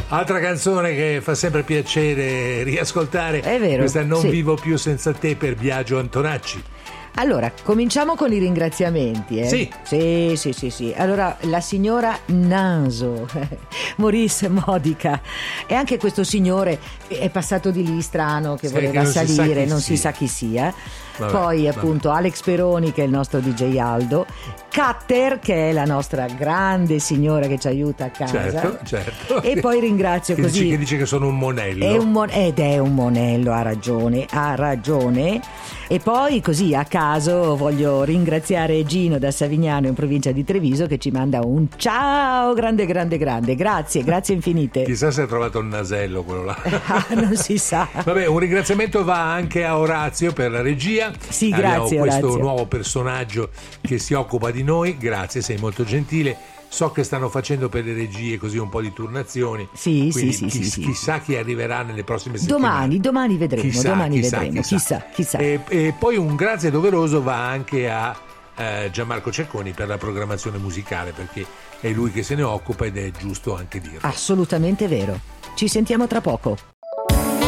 Altra canzone che fa sempre piacere riascoltare. È vero, questa Non sì. vivo più senza te per Biagio Antonacci. Allora, cominciamo con i ringraziamenti. Sì. Sì. Allora, la signora Naso, Maurice Modica, e anche questo signore è passato di lì strano, che Sì, voleva che non si sa salire, chi non sia. si sa chi sia. Vabbè, Poi vabbè. appunto Alex Peroni, che è il nostro DJ Aldo, Cutter, che è la nostra grande signora che ci aiuta a casa. Certo. E poi ringrazio che così. dice che sono un monello. Ed è un monello, ha ragione. E poi così a caso voglio ringraziare Gino da Savignano in provincia di Treviso, che ci manda un ciao grande. Grazie infinite. Chissà se ha trovato il nasello quello là. Non si sa. Vabbè, un ringraziamento va anche a Orazio per la regia. Sì, Abbiamo grazie, questo Orazio. nuovo personaggio che si occupa di noi. Grazie, sei molto gentile. So che stanno facendo per le regie così un po' di turnazioni. Sì, Quindi sì. chissà chi arriverà nelle prossime settimane. Domani vedremo. Chissà. Chissà. E poi un grazie doveroso va anche a Gianmarco Cecconi per la programmazione musicale, perché è lui che se ne occupa ed è giusto anche dirlo. Assolutamente vero. Ci sentiamo tra poco.